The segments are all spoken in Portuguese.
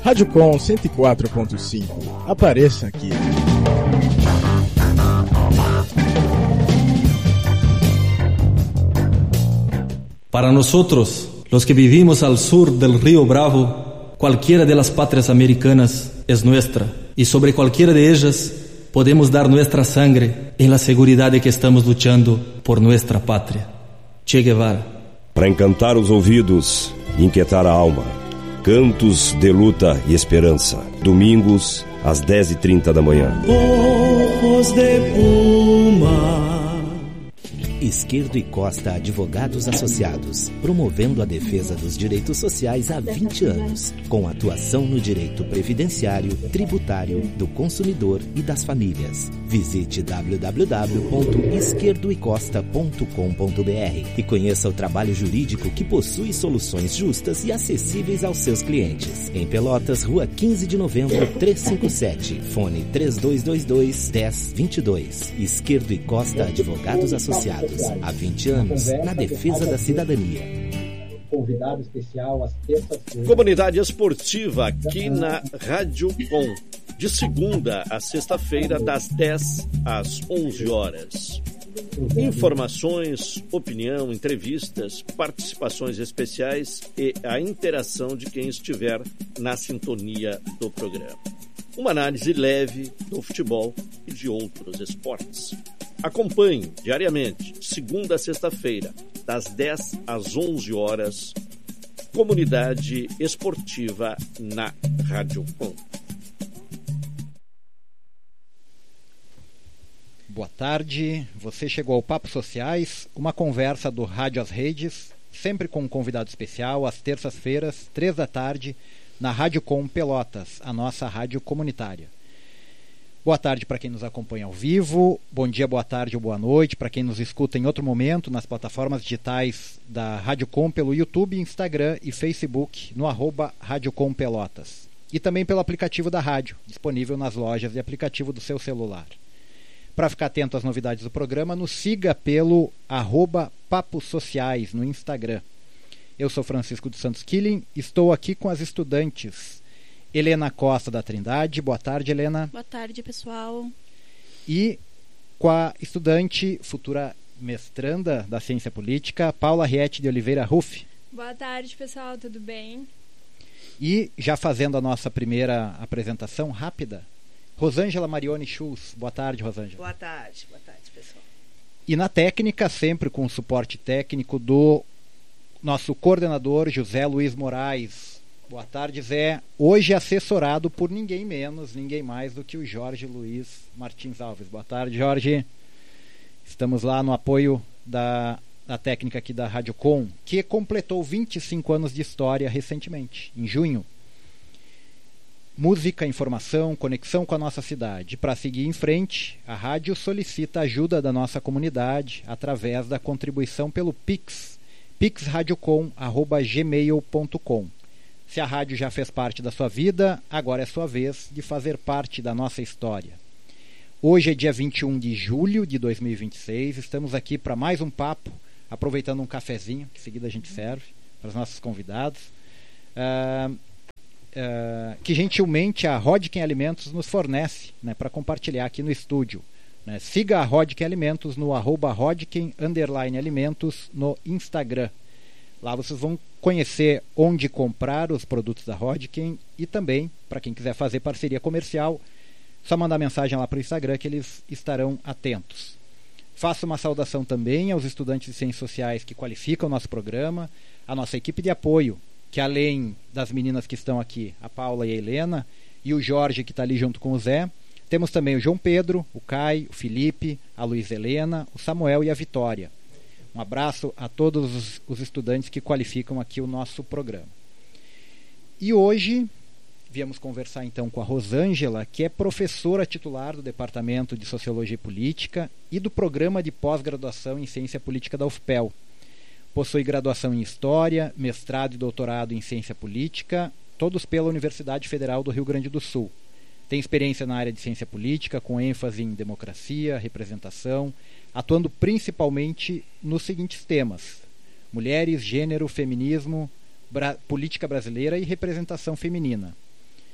Rádio Com 104.5. Apareça aqui. Para nosotros, los que vivimos al sur del río Bravo, cualquiera de las patrias americanas es nuestra, y sobre cualquiera de ellas podemos dar nuestra sangre en la seguridad de que estamos luchando por nuestra patria. Che Guevara. Para encantar os ouvidos e inquietar a alma, cantos de luta e esperança, domingos às 10h30 da manhã. Ojos de puma. Esquerdo e Costa Advogados Associados, promovendo a defesa dos direitos sociais há 20 anos, com atuação no direito previdenciário, tributário, do consumidor e das famílias. Visite www.esquerdoecosta.com.br e conheça o trabalho jurídico que possui soluções justas e acessíveis aos seus clientes. Em Pelotas, Rua 15 de Novembro, 357, fone 3222-1022. Esquerdo e Costa Advogados Associados. Há 20 anos, na defesa da cidadania. Convidado especial às terças-feiras. Comunidade esportiva aqui na Rádio Com, de segunda a sexta-feira, das 10 às 11 horas. Informações, opinião, entrevistas, participações especiais e a interação de quem estiver na sintonia do programa. Uma análise leve do futebol e de outros esportes. Acompanhe diariamente, segunda a sexta-feira, das 10 às 11 horas, Comunidade Esportiva na Rádio Com. Boa tarde, você chegou ao Papo Sociais, uma conversa do Rádio Às Redes, sempre com um convidado especial, às terças-feiras, 3 da tarde, na Rádio Com Pelotas, a nossa rádio comunitária. Boa tarde para quem nos acompanha ao vivo, bom dia, boa tarde ou boa noite para quem nos escuta em outro momento nas plataformas digitais da Rádio Com pelo YouTube, Instagram e Facebook no @Rádio Com Pelotas. E também pelo aplicativo da rádio, disponível nas lojas de aplicativo do seu celular. Para ficar atento às novidades do programa, nos siga pelo @Papos Sociais no Instagram. Eu sou Francisco dos Santos Killing, estou aqui com as estudantes Helena Costa da Trindade. Boa tarde, Helena. Boa tarde, pessoal. E com a estudante, futura mestranda da Ciência Política, Paula Riete de Oliveira Ruff. Boa tarde, pessoal, tudo bem? E já fazendo a nossa primeira apresentação rápida, Rosângela Marione Schulz. Boa tarde, Rosângela. Boa tarde, pessoal. E na técnica, sempre com o suporte técnico do nosso coordenador José Luiz Moraes. Boa tarde, Zé. Hoje assessorado por ninguém menos, ninguém mais do que o Jorge Luiz Martins Alves. Boa tarde, Jorge. Estamos lá no apoio da técnica aqui da Rádio Com, que completou 25 anos de história recentemente, em junho. Música, informação, conexão com a nossa cidade. Para seguir em frente, a rádio solicita a ajuda da nossa comunidade através da contribuição pelo Pix, pixradiocom@gmail.com. Se a rádio já fez parte da sua vida, agora é sua vez de fazer parte da nossa história. Hoje é dia 21 de julho de 2026, estamos aqui para mais um papo, aproveitando um cafezinho, que em seguida a gente serve para os nossos convidados, que gentilmente a Rodkin Alimentos nos fornece, né, para compartilhar aqui no estúdio. Né? Siga a Rodkin Alimentos no @Rodkin_Alimentos no Instagram. Lá vocês vão conhecer onde comprar os produtos da Rodkin e também, para quem quiser fazer parceria comercial, só mandar mensagem lá para o Instagram que eles estarão atentos. Faço uma saudação também aos estudantes de Ciências Sociais que qualificam o nosso programa, a nossa equipe de apoio, que além das meninas que estão aqui, a Paula e a Helena, e o Jorge que está ali junto com o Zé, temos também o João Pedro, o Caio, o Felipe, a Luiz Helena, o Samuel e a Vitória. Um abraço a todos os estudantes que qualificam aqui o nosso programa. E hoje viemos conversar então com a Rosângela, que é professora titular do Departamento de Sociologia e Política e do Programa de Pós-Graduação em Ciência Política da UFPEL. Possui graduação em História, mestrado e doutorado em Ciência Política, todos pela Universidade Federal do Rio Grande do Sul. Tem experiência na área de Ciência Política, com ênfase em democracia, representação, atuando principalmente nos seguintes temas: mulheres, gênero, feminismo, política brasileira e representação feminina.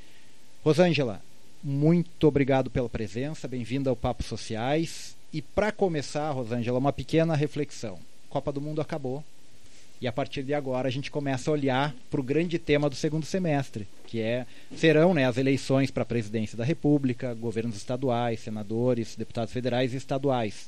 Rosângela, muito obrigado pela presença, bem-vinda ao Papo Sociais. E para começar, Rosângela, uma pequena reflexão. Copa do Mundo acabou e a partir de agora a gente começa a olhar para o grande tema do segundo semestre, que serão, né, as eleições para a presidência da República, governos estaduais, senadores, deputados federais e estaduais.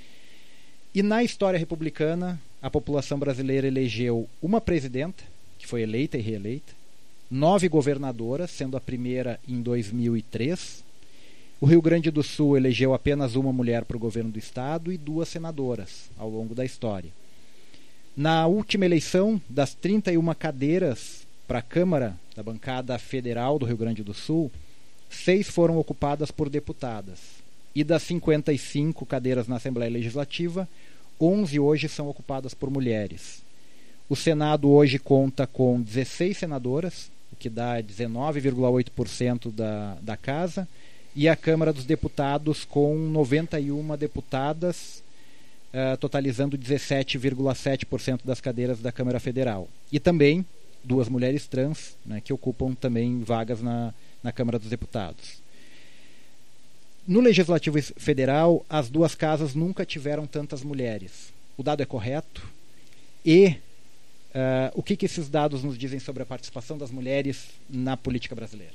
E na história republicana, a população brasileira elegeu uma presidenta, que foi eleita e reeleita, 9 governadoras, sendo a primeira em 2003. O Rio Grande do Sul elegeu apenas uma mulher para o governo do estado e 2 senadoras ao longo da história. Na última eleição, das 31 cadeiras para a Câmara da bancada federal do Rio Grande do Sul, 6 foram ocupadas por deputadas. E das 55 cadeiras na Assembleia Legislativa, 11 hoje são ocupadas por mulheres. O Senado hoje conta com 16 senadoras, o que dá 19,8% da casa, e a Câmara dos Deputados com 91 deputadas, totalizando 17,7% das cadeiras da Câmara Federal. E também 2 mulheres trans, né, que ocupam também vagas na Câmara dos Deputados. No Legislativo Federal, as 2 casas nunca tiveram tantas mulheres. O dado é correto? E o que esses dados nos dizem sobre a participação das mulheres na política brasileira?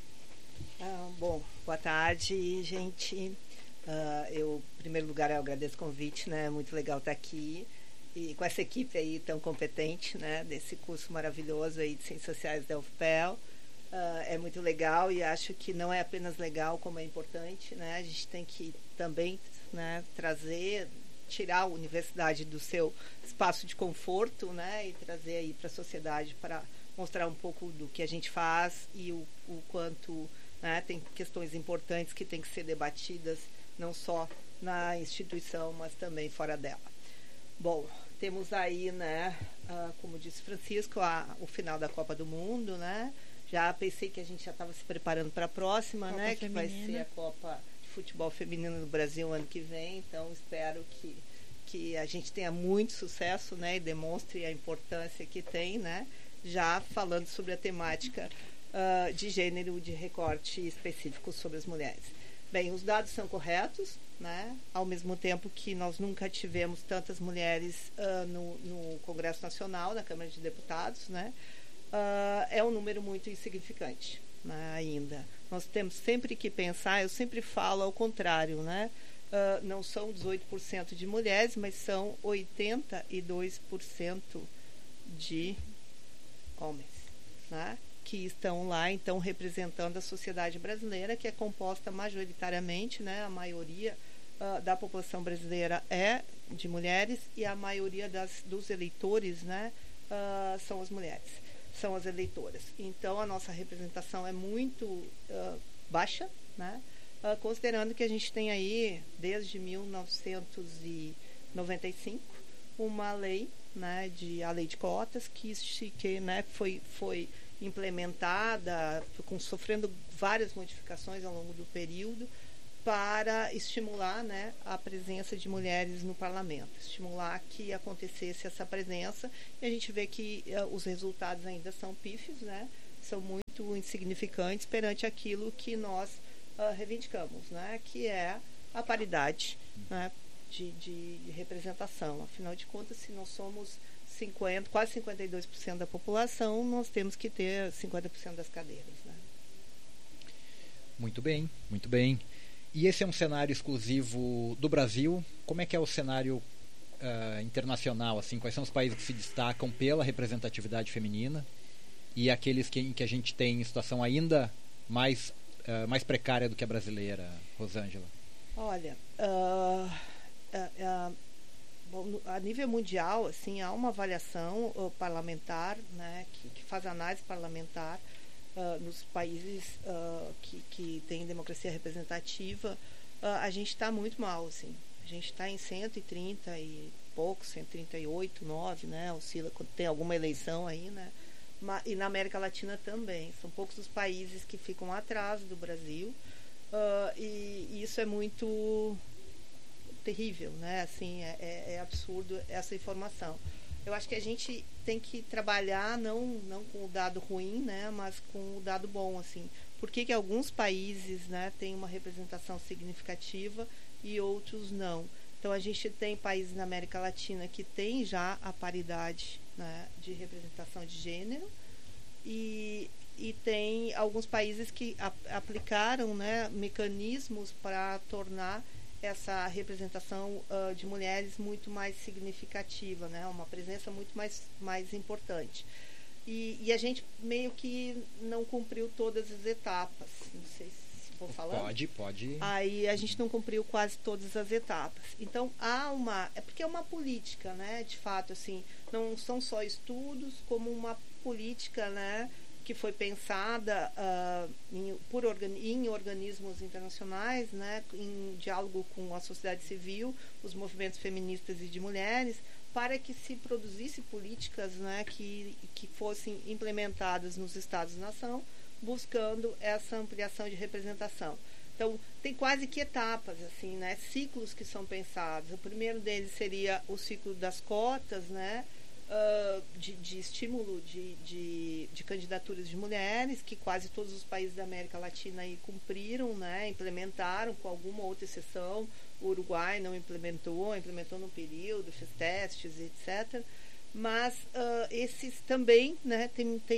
Bom, boa tarde, gente. Eu, em primeiro lugar, eu agradeço o convite, né? Muito legal estar aqui e com essa equipe aí tão competente, né? Desse curso maravilhoso aí de Ciências Sociais da UFPEL. É muito legal e acho que não é apenas legal, como é importante, né? A gente tem que também, né, tirar a universidade do seu espaço de conforto, né, e trazer aí para a sociedade para mostrar um pouco do que a gente faz e o quanto, né, tem questões importantes que têm que ser debatidas não só na instituição, mas também fora dela. Bom, temos aí, né, como disse Francisco, o final da Copa do Mundo, né? Já pensei que a gente já estava se preparando para a próxima, Copa, né? Feminina. Que vai ser a Copa de Futebol Feminino no Brasil ano que vem. Então, espero que a gente tenha muito sucesso, né? E demonstre a importância que tem, né? Já falando sobre a temática de gênero, de recorte específico sobre as mulheres. Bem, os dados são corretos, né? Ao mesmo tempo que nós nunca tivemos tantas mulheres no Congresso Nacional, na Câmara de Deputados, né? É um número muito insignificante, né, ainda. Nós temos sempre que pensar, eu sempre falo ao contrário, né? Não são 18% de mulheres, mas são 82% de homens, né, que estão lá, então, representando a sociedade brasileira, que é composta majoritariamente, né, a maioria da população brasileira é de mulheres e a maioria dos eleitores, né, são as mulheres. São as eleitoras. Então, a nossa representação é muito baixa, né? Considerando que a gente tem aí, desde 1995, uma lei, né, a lei de cotas, que né, foi implementada, sofrendo várias modificações ao longo do período, para estimular, né, a presença de mulheres no parlamento, estimular que acontecesse essa presença, e a gente vê que os resultados ainda são pífios, né, são muito insignificantes perante aquilo que nós reivindicamos, né, que é a paridade, né, de representação. Afinal de contas, se nós somos quase 52% da população, nós temos que ter 50% das cadeiras, né? Muito bem, muito bem. E esse é um cenário exclusivo do Brasil. Como é que é o cenário internacional? Assim, quais são os países que se destacam pela representatividade feminina e aqueles em que a gente tem situação ainda mais precária do que a brasileira, Rosângela? Olha, a nível mundial, assim, há uma avaliação parlamentar, né, que faz análise parlamentar nos países que têm democracia representativa. A gente está muito mal, assim. A gente está em 130 e pouco, 138, 9, né? Oscila quando tem alguma eleição aí, né? E na América Latina também. São poucos os países que ficam atrás do Brasil. E isso é muito terrível, né? Assim, é absurdo essa informação. eu acho que a gente tem que trabalhar não com o dado ruim, né, mas com o dado bom, assim. Por que alguns países, né, têm uma representação significativa e outros não? Então, a gente tem países na América Latina que têm já a paridade, né, de representação de gênero e tem alguns países que aplicaram, né, mecanismos para tornar essa representação de mulheres muito mais significativa, né, uma presença muito mais importante. E a gente meio que não cumpriu todas as etapas. Não sei se vou falar. Pode. Aí a gente não cumpriu quase todas as etapas. Então é porque é uma política, né? De fato, assim, não são só estudos, como uma política, né? Que foi pensada em organismos internacionais, né? Em diálogo com a sociedade civil, os movimentos feministas e de mulheres, para que se produzisse políticas, né, que fossem implementadas nos Estados-nação, buscando essa ampliação de representação. Então, tem quase que etapas, assim, né, ciclos que são pensados. O primeiro deles seria o ciclo das cotas, né, de estímulo de candidaturas de mulheres, que quase todos os países da América Latina aí cumpriram, né, implementaram, com alguma outra exceção. O Uruguai não implementou no período, fez testes, etc. Mas esses também, né,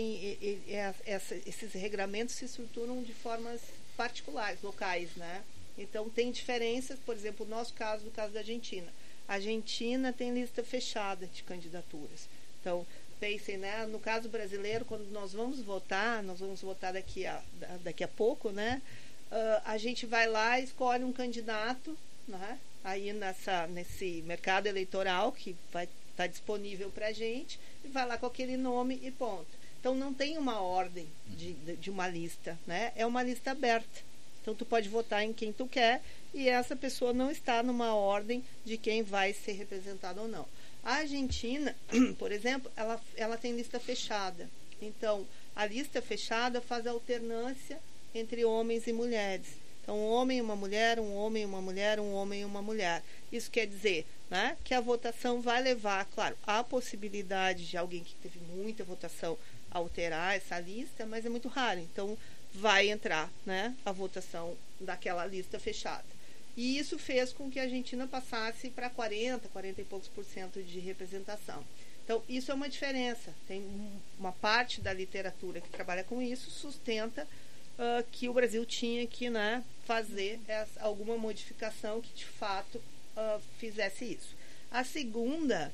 esses regramentos se estruturam de formas particulares, locais, né? Então, tem diferenças, por exemplo, no nosso caso, do caso da Argentina. A Argentina tem lista fechada de candidaturas. Então, pensem, né, no caso brasileiro, quando nós vamos votar daqui a pouco, né? A gente vai lá e escolhe um candidato, né, aí nesse mercado eleitoral que vai estar disponível para a gente, e vai lá com aquele nome e ponto. Então, não tem uma ordem de uma lista, né? É uma lista aberta. Então, tu pode votar em quem tu quer e essa pessoa não está numa ordem de quem vai ser representado ou não. A Argentina, por exemplo, ela tem lista fechada. Então, a lista fechada faz alternância entre homens e mulheres. Então, um homem e uma mulher, um homem e uma mulher, um homem e uma mulher. Isso quer dizer, né, que a votação vai levar, claro, a possibilidade de alguém que teve muita votação alterar essa lista, mas é muito raro. Então, vai entrar, né, a votação daquela lista fechada. E isso fez com que a Argentina passasse para 40 e poucos % de representação. Então, isso é uma diferença. Tem uma parte da literatura que trabalha com isso, sustenta que o Brasil tinha que, né, fazer alguma modificação que, de fato, fizesse isso. A segunda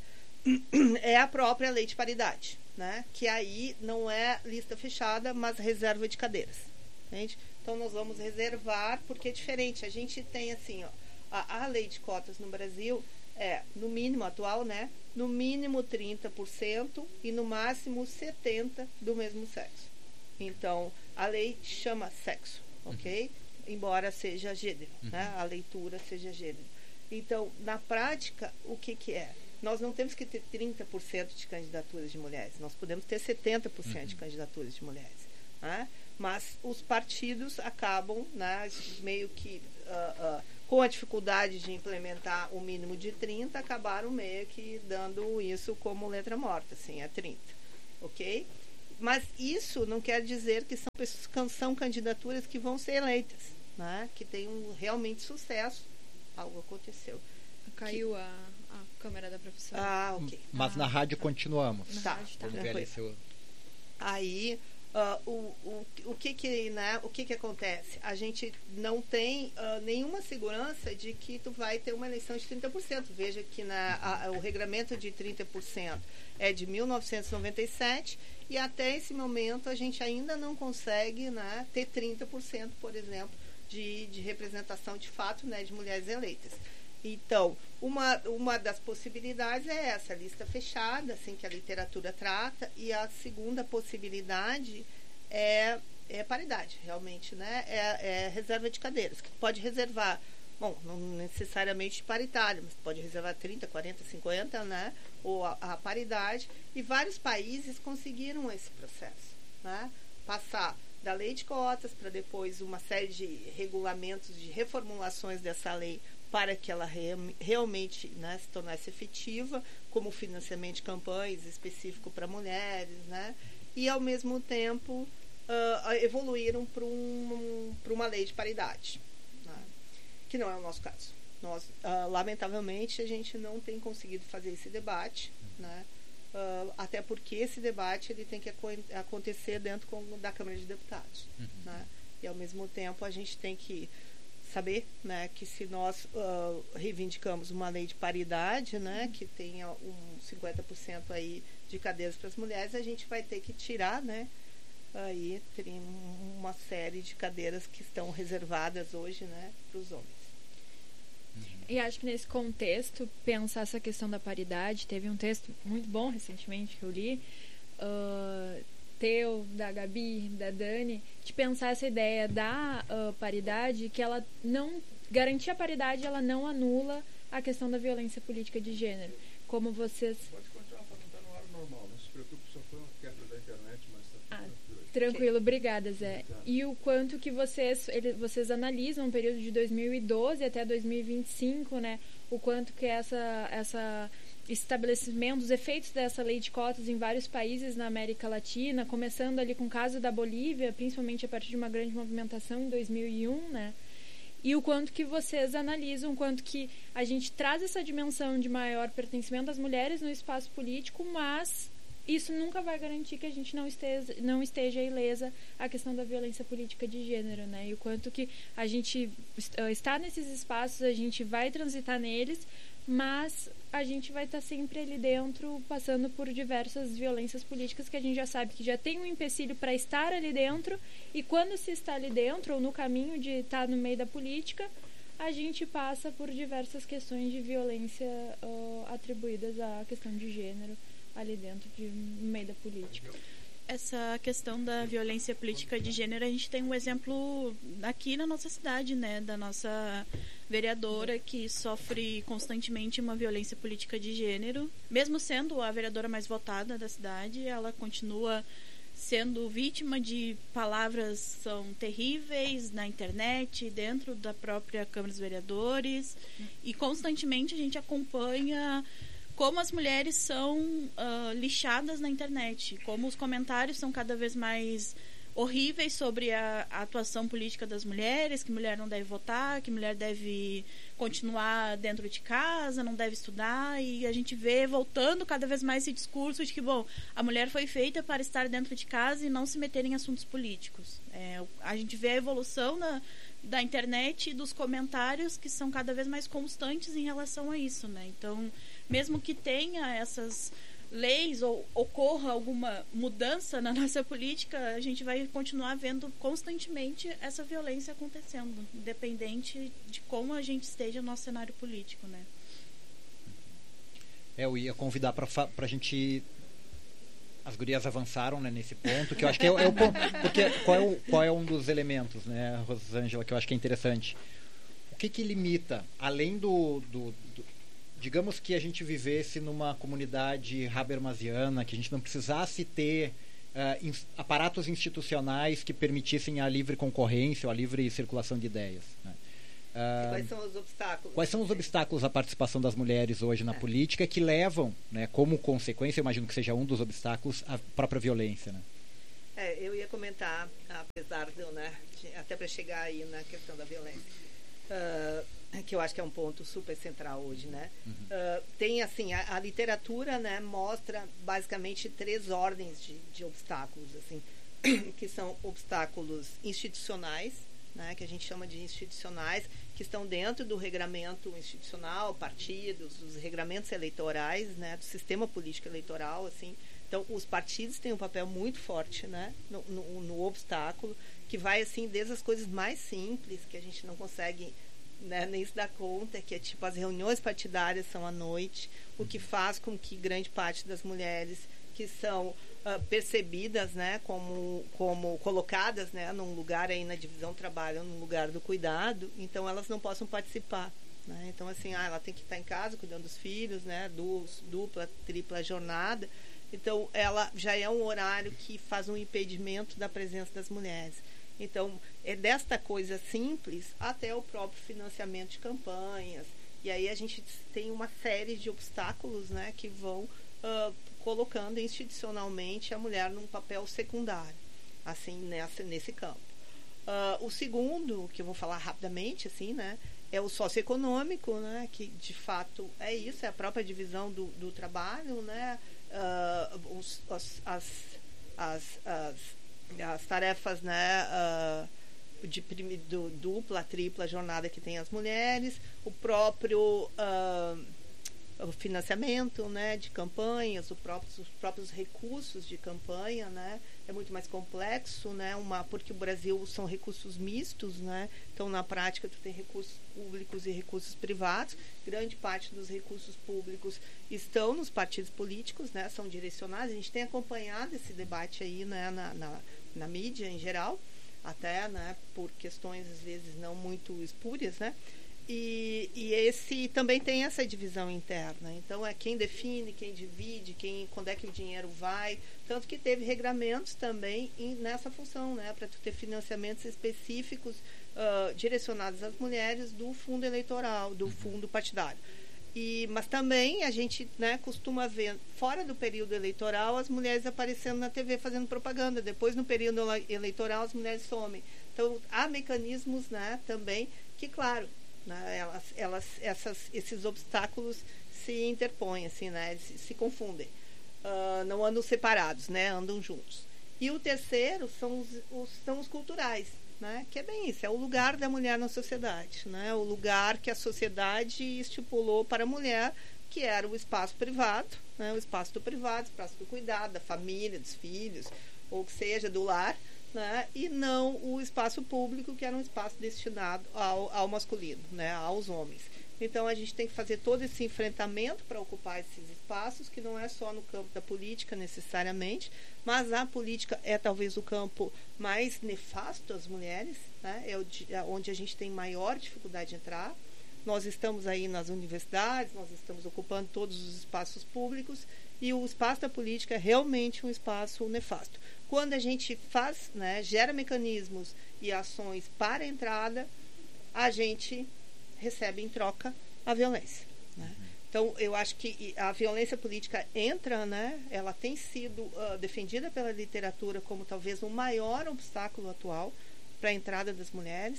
é a própria lei de paridade, né, que aí não é lista fechada, mas reserva de cadeiras. Entende? Então, nós vamos reservar, porque é diferente. A gente tem, assim, ó, a lei de cotas no Brasil é, no mínimo atual, né, no mínimo 30% e no máximo 70% do mesmo sexo. Então, a lei chama sexo, ok? Embora seja gênero, né? A leitura seja gênero. Então, na prática, o que é? Nós não temos que ter 30% de candidaturas de mulheres. Nós podemos ter 70% de candidaturas de mulheres, né? Mas os partidos acabam, né, meio que com a dificuldade de implementar o mínimo de 30%, acabaram meio que dando isso como letra morta, assim, é 30%, ok? Mas isso não quer dizer que são candidaturas que vão ser eleitas, né? Que tem realmente sucesso. Algo aconteceu. Caiu a câmera da professora. Ah, ok. Mas na rádio continuamos. Tá. Vamos ver ali seu... Aí, o que acontece? A gente não tem nenhuma segurança de que tu vai ter uma eleição de 30%. Veja que o regramento de 30% é de 1997 e até esse momento a gente ainda não consegue, né, ter 30%, por exemplo, de representação de fato, né, de mulheres eleitas. Então, uma das possibilidades é essa, lista fechada, assim, que a literatura trata, e a segunda possibilidade é paridade, realmente, né? É reserva de cadeiras, que pode reservar, bom, não necessariamente paritário, mas pode reservar 30, 40, 50, né? Ou a paridade, e vários países conseguiram esse processo, né? Passar da lei de cotas para depois uma série de regulamentos, de reformulações dessa lei para que ela realmente, né, se tornasse efetiva, como financiamento de campanhas específico para mulheres, né, e ao mesmo tempo evoluíram para uma lei de paridade, né, que não é o nosso caso. Nós, lamentavelmente, a gente não tem conseguido fazer esse debate, né, até porque esse debate ele tem que acontecer dentro da Câmara de Deputados, né, e ao mesmo tempo a gente tem que saber, né, que se nós reivindicamos uma lei de paridade, né, que tenha 50% aí de cadeiras para as mulheres, a gente vai ter que tirar, né, aí tem uma série de cadeiras que estão reservadas hoje, né, para os homens. E acho que nesse contexto, pensar essa questão da paridade, teve um texto muito bom recentemente que eu li, teu, da Gabi, da Dani, de pensar essa ideia da paridade, que ela não garantir a paridade, ela não anula a questão da violência política de gênero. Como vocês... Pode continuar falando, tá no horário normal, não se preocupe, só foi uma quebra da internet, mas tá tranquilo. Tranquilo, obrigada, Zé. E o quanto que vocês analisam o período de 2012 até 2025, né? O quanto que essa estabelecimento, os efeitos dessa lei de cotas em vários países na América Latina, começando ali com o caso da Bolívia, principalmente a partir de uma grande movimentação em 2001, né? E o quanto que vocês analisam, o quanto que a gente traz essa dimensão de maior pertencimento das mulheres no espaço político, mas isso nunca vai garantir que a gente não esteja ilesa a questão da violência política de gênero, né? E o quanto que a gente está nesses espaços, a gente vai transitar neles, mas a gente vai estar sempre ali dentro, passando por diversas violências políticas que a gente já sabe que já tem um empecilho para estar ali dentro, e quando se está ali dentro, ou no caminho de estar no meio da política, a gente passa por diversas questões de violência atribuídas à questão de gênero ali dentro, no meio da política. Essa questão da violência política de gênero, a gente tem um exemplo aqui na nossa cidade, né, da nossa vereadora que sofre constantemente uma violência política de gênero. Mesmo sendo a vereadora mais votada da cidade, ela continua sendo vítima de palavras que são terríveis na internet, dentro da própria Câmara dos Vereadores, e constantemente a gente acompanha como as mulheres são lixadas na internet, como os comentários são cada vez mais horríveis sobre a atuação política das mulheres, que mulher não deve votar, que mulher deve continuar dentro de casa, não deve estudar, e a gente vê voltando cada vez mais esse discurso de que, bom, a mulher foi feita para estar dentro de casa e não se meter em assuntos políticos. A gente vê a evolução da internet e dos comentários que são cada vez mais constantes em relação a isso, né? Então, mesmo que tenha essas leis ou ocorra alguma mudança na nossa política, a gente vai continuar vendo constantemente essa violência acontecendo, independente de como a gente esteja no nosso cenário político, né? Eu ia convidar para a gente... As gurias avançaram, né, nesse ponto, que eu acho que é o ponto. Porque qual é um dos elementos, né, Rosângela, que eu acho que é interessante? O que limita, além digamos que a gente vivesse numa comunidade habermasiana, que a gente não precisasse ter aparatos institucionais que permitissem a livre concorrência ou a livre circulação de ideias, né? Quais são os obstáculos? Quais são os obstáculos à participação das mulheres hoje na política que levam, né, como consequência, eu imagino que seja um dos obstáculos, a própria violência, né? Eu ia comentar, apesar de, né, até para chegar aí na questão da violência, que eu acho que é um ponto super central hoje, né? Tem assim, a literatura, né, mostra basicamente 3 ordens de obstáculos, assim, que são obstáculos institucionais, né, que a gente chama de institucionais, que estão dentro do regramento institucional, partidos, dos regramentos eleitorais, né, do sistema político eleitoral, assim. Então, os partidos têm um papel muito forte, né, no obstáculo, que vai assim desde as coisas mais simples, que a gente não consegue, né, nem se dar conta, que é tipo as reuniões partidárias são à noite, o que faz com que grande parte das mulheres que são percebidas, né, como colocadas, né, num lugar aí na divisão trabalham num lugar do cuidado, então elas não possam participar, né? Então assim, ela tem que estar em casa cuidando dos filhos, né, dupla, tripla jornada, então ela já é um horário que faz um impedimento da presença das mulheres. Então, é desta coisa simples até o próprio financiamento de campanhas. E aí a gente tem uma série de obstáculos, né, que vão colocando institucionalmente a mulher num papel secundário, assim, nesse campo. O segundo, que eu vou falar rapidamente, assim, né, é o socioeconômico, né, que de fato é isso, é a própria divisão do trabalho, né, as tarefas, né, de dupla, tripla jornada que tem as mulheres, o próprio o financiamento, né, de campanhas, os próprios recursos de campanha, né, é muito mais complexo, né, porque o Brasil são recursos mistos, né, então na prática tu tem recursos públicos e recursos privados, grande parte dos recursos públicos estão nos partidos políticos, né, são direcionados, a gente tem acompanhado esse debate aí, né, na mídia em geral, até, né, por questões às vezes não muito espúrias, né, e esse também tem essa divisão interna. Então é quem define, quem divide, quando é que o dinheiro vai, tanto que teve regramentos também nessa função, né, para tu ter financiamentos específicos direcionados às mulheres do fundo eleitoral, do fundo partidário. Mas também a gente, né, costuma ver fora do período eleitoral as mulheres aparecendo na TV fazendo propaganda. Depois, no período eleitoral, as mulheres somem. Então há mecanismos, né, também que, claro, né, esses obstáculos se interpõem, assim, né, se confundem, não andam separados, né, andam juntos. E o terceiro são os culturais, né, que é bem isso, é o lugar da mulher na sociedade, né, o lugar que a sociedade estipulou para a mulher, que era o espaço privado, né, o espaço do privado, o espaço do cuidado, da família, dos filhos, ou que seja, do lar, né, e não o espaço público, que era um espaço destinado ao masculino, né, aos homens. Então a gente tem que fazer todo esse enfrentamento para ocupar esses espaços, que não é só no campo da política necessariamente, mas a política é talvez o campo mais nefasto às mulheres, né, é onde a gente tem maior dificuldade de entrar. Nós estamos aí nas universidades, nós estamos ocupando todos os espaços públicos, e o espaço da política é realmente um espaço nefasto. Quando a gente faz, né, gera mecanismos e ações para a entrada, a gente recebe em troca a violência, né? Então, eu acho que a violência política entra, né, ela tem sido defendida pela literatura como talvez o maior obstáculo atual para a entrada das mulheres,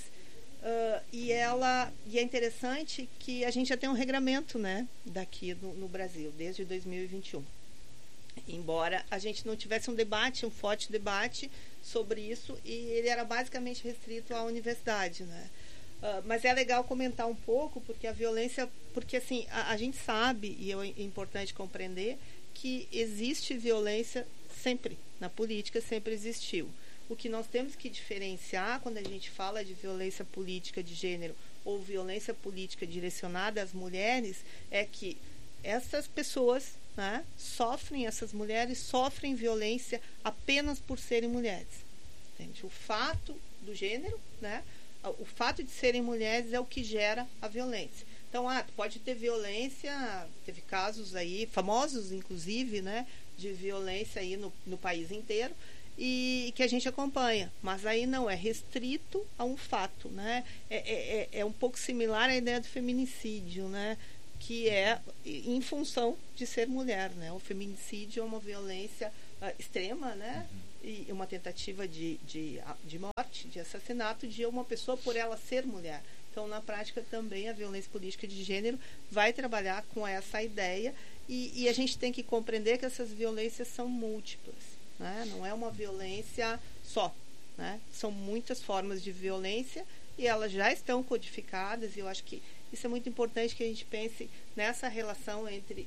e é interessante que a gente já tem um regramento, né, daqui no Brasil, desde 2021. Embora a gente não tivesse um forte debate sobre isso, e ele era basicamente restrito à universidade, né? Mas é legal comentar um pouco, porque a violência, porque assim, a gente sabe, e é importante compreender, que existe violência sempre, na política sempre existiu. O que nós temos que diferenciar quando a gente fala de violência política de gênero ou violência política direcionada às mulheres é que essas pessoas, né, essas mulheres sofrem violência apenas por serem mulheres. Entende? O fato do gênero, né, o fato de serem mulheres é o que gera a violência. Então, pode ter violência, teve casos aí, famosos inclusive, né, de violência aí no país inteiro, e que a gente acompanha, mas aí não é restrito a um fato, né? É um pouco similar à ideia do feminicídio, né? Que é em função de ser mulher, né? O feminicídio é uma violência extrema, né? E uma tentativa de morte, de assassinato de uma pessoa por ela ser mulher. Então, na prática, também a violência política de gênero vai trabalhar com essa ideia, e a gente tem que compreender que essas violências são múltiplas, né? Não é uma violência só, né? São muitas formas de violência, e elas já estão codificadas, e eu acho que isso é muito importante, que a gente pense nessa relação entre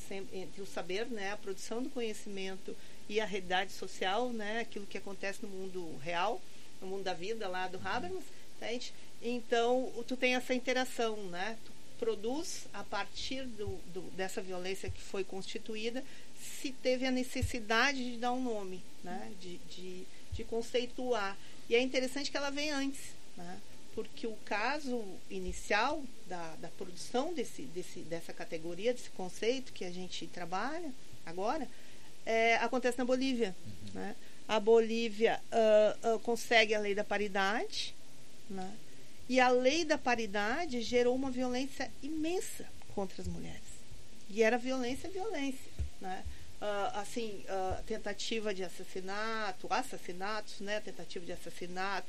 o saber, né, a produção do conhecimento e a realidade social, né, aquilo que acontece no mundo real, no mundo da vida lá do Habermas, entende? Então, tu tem essa interação, né? Tu produz a partir dessa violência que foi constituída, se teve a necessidade de dar um nome, né? De conceituar. E é interessante que ela vem antes, né? Porque o caso inicial da produção dessa categoria, desse conceito que a gente trabalha agora, acontece na Bolívia, né? a Bolívia consegue a lei da paridade, né? E a lei da paridade gerou uma violência imensa contra as mulheres. E era violência, né? Tentativa de assassinatos, né? Tentativa de assassinato,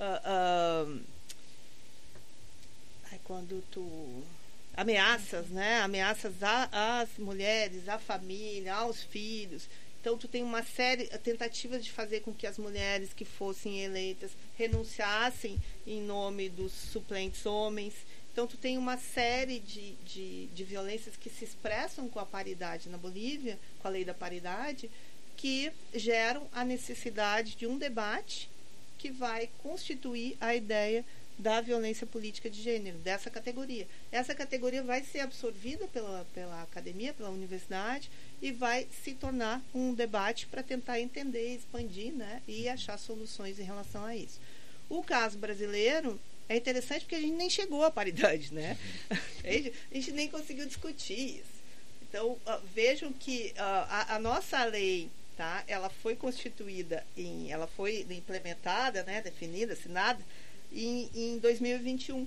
ameaças, né? Ameaças às mulheres, à família, aos filhos. Então, tu tem uma série de tentativas de fazer com que as mulheres que fossem eleitas renunciassem em nome dos suplentes homens. Então, tu tem uma série de violências que se expressam com a paridade na Bolívia, com a lei da paridade, que geram a necessidade de um debate que vai constituir a ideia da violência política de gênero, dessa categoria. Essa categoria vai ser absorvida pela academia, pela universidade, e vai se tornar um debate para tentar entender, expandir, né, e achar soluções em relação a isso. O caso brasileiro é interessante porque a gente nem chegou à paridade, né? A gente nem conseguiu discutir isso. Então, vejam que a nossa lei, tá, ela foi constituída, ela foi implementada, né, definida, assinada, em 2021.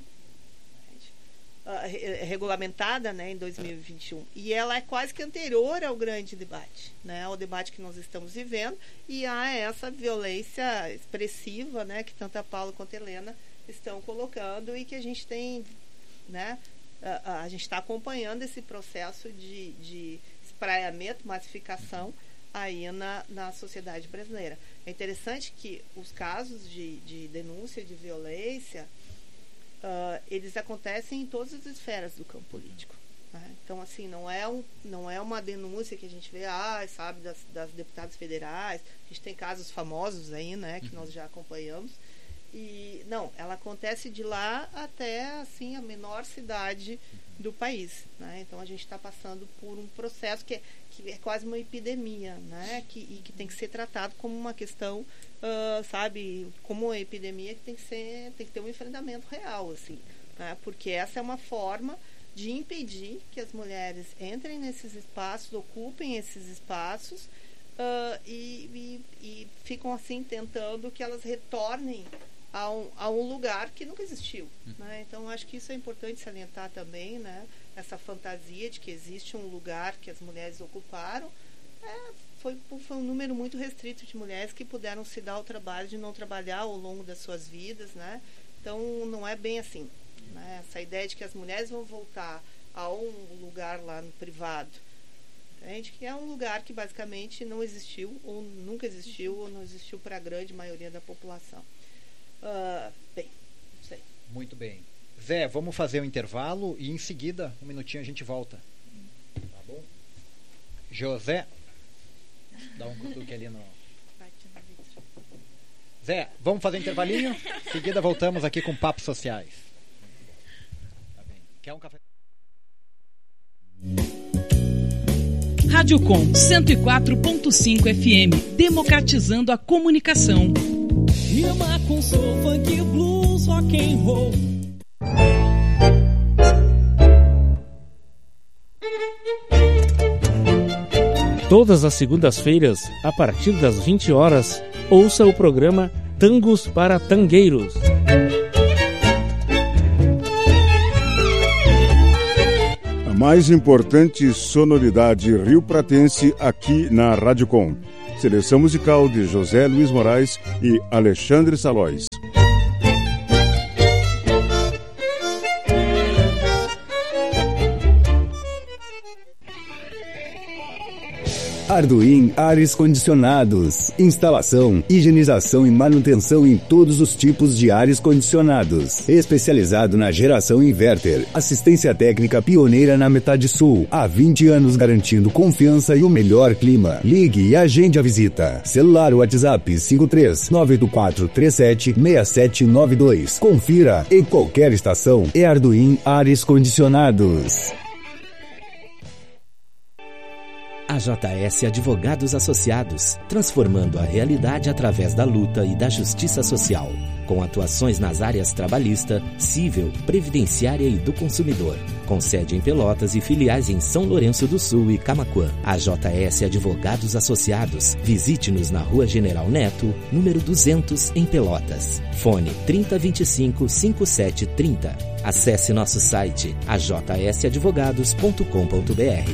Regulamentada, né, em 2021. E ela é quase que anterior ao grande debate, né, ao debate que nós estamos vivendo, e a essa violência expressiva, né, que tanto a Paula quanto a Helena estão colocando, e que a gente tem, né, a gente está acompanhando esse processo de espraiamento, massificação aí na sociedade brasileira. É interessante que os casos de denúncia de violência, eles acontecem em todas as esferas do campo político, né? Então, assim, não é uma denúncia que a gente vê, sabe, das deputadas federais. A gente tem casos famosos aí, né, que nós já acompanhamos. E não, ela acontece de lá até, assim, a menor cidade do país, né? Então a gente está passando por um processo que é quase uma epidemia, né? E que tem que ser tratado como uma questão, sabe, como uma epidemia que tem que ter um enfrentamento real, assim, né? Porque essa é uma forma de impedir que as mulheres entrem nesses espaços, ocupem esses espaços, e ficam, assim, tentando que elas retornem a um lugar que nunca existiu, né? Então, acho que isso é importante salientar também, né? Essa fantasia de que existe um lugar que as mulheres ocuparam. Foi um número muito restrito de mulheres que puderam se dar o trabalho de não trabalhar ao longo das suas vidas, né? Então, não é bem assim, né? Essa ideia de que as mulheres vão voltar a um lugar lá no privado, entende? Que é um lugar que basicamente não existiu, ou nunca existiu, ou não existiu para a grande maioria da população. Bem, não sei. Muito bem. Zé, vamos fazer um intervalo e em seguida, um minutinho, a gente volta. Tá bom? José, dá um cutuque ali no... Zé, vamos fazer um intervalinho? Em seguida voltamos aqui com Papos Sociais. Tá bem. Quer um café? Rádio Com 104.5 FM, democratizando a comunicação. Rima com soul, funk, blues, rock and roll. Todas as segundas-feiras, a partir das 20 horas, ouça o programa Tangos para Tangueiros. A mais importante sonoridade rio-pratense aqui na Rádio Com. Seleção musical de José Luiz Moraes e Alexandre Salóis. Arduin Ares Condicionados. Instalação, higienização e manutenção em todos os tipos de ares condicionados. Especializado na geração inverter. Assistência técnica pioneira na metade sul. Há 20 anos garantindo confiança e o melhor clima. Ligue e agende a visita. Celular WhatsApp 53984376792. Confira. Em qualquer estação é Arduin Ares Condicionados. AJS Advogados Associados, transformando a realidade através da luta e da justiça social, com atuações nas áreas trabalhista, civil, previdenciária e do consumidor, com sede em Pelotas e filiais em São Lourenço do Sul e Camaquã. AJS Advogados Associados. Visite-nos na Rua General Neto, número 200, em Pelotas. Fone 3025-5730. Acesse nosso site ajsadvogados.com.br.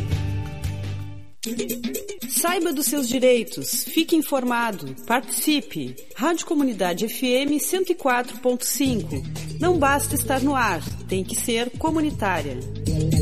Saiba dos seus direitos, fique informado, participe. Rádio Comunidade FM 104.5. Não basta estar no ar, tem que ser comunitária.